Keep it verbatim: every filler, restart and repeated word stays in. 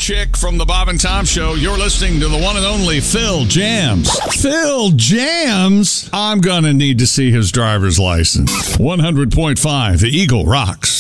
Chick from the Bob and Tom Show. You're listening to the one and only Phil Jams. Phil Jams? I'm going to need to see his driver's license. one hundred point five, The Eagle rocks.